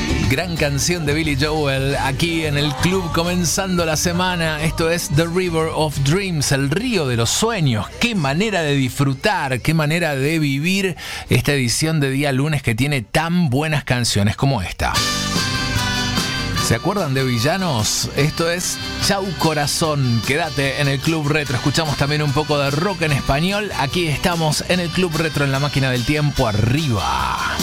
Gran canción de Billy Joel aquí en el club comenzando la semana. Esto es The River of Dreams, el río de los sueños. Qué manera de disfrutar, qué manera de vivir esta edición de día lunes que tiene tan buenas canciones como esta. ¿Se acuerdan de Villanos? Esto es Chau Corazón. Quédate en el Club Retro. Escuchamos también un poco de rock en español. Aquí estamos en el Club Retro en la máquina del tiempo arriba.